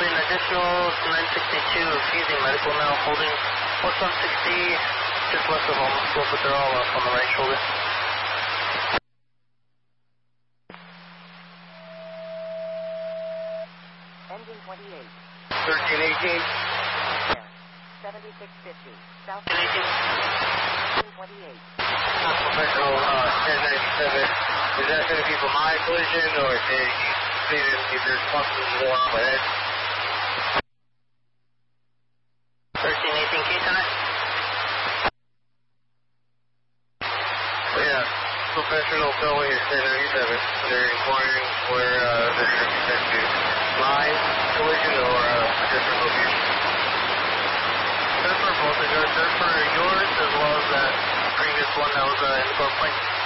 holding additional 962, refusing medical now, holding what's on 60, just west of Alma School, but they're all up on the right shoulder. Engine 28. 1318. 7650. South. 18. Engine 28. Professional 1097. Is that going to be for my collision, or did you see if there's possibly more on my head? 1318 K-Center. Yeah, professional going is 1097. They're inquiring where they're going to be sent to. My collision or a different location? They're for both of yours. They're for yours as well as that previous one that was in Fort Point.